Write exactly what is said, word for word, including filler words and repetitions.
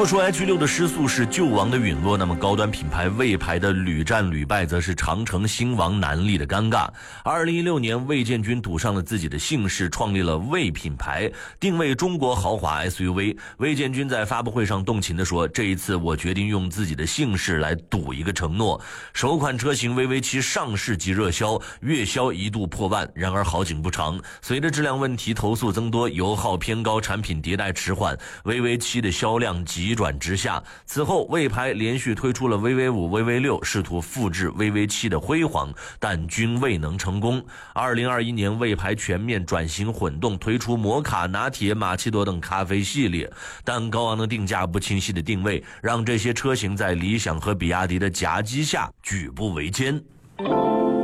说 H 六 的失速是旧王的陨落，那么高端品牌魏牌的屡战屡败则是长城兴亡难立的尴尬。二零一六年，魏建军赌上了自己的姓氏，创立了魏品牌，定位中国豪华 S U V。魏建军在发布会上动情地说，这一次我决定用自己的姓氏来赌一个承诺。首款车型 V V 七 上市即热销，月销一度破万。然而好景不长，随着质量问题投诉增多，油耗偏高，产品迭代迟缓， V V 七 的销量急转直下。此后魏牌连续推出了 V V 五、V V 六，试图复制 V V 七 的辉煌，但均未能成功。二零二一年，魏牌全面转型混动，推出摩卡、拿铁、玛奇朵等咖啡系列，但高昂的定价、不清晰的定位，让这些车型在理想和比亚迪的夹击下举步维艰。